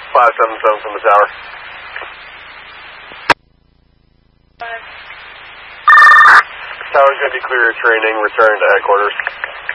577 from the tower. Tower's going to be clear of training. Return to headquarters.